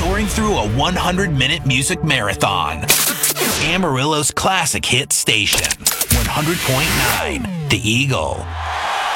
soaring through a 100-minute music marathon. Amarillo's classic hit station, 100.9 The Eagle.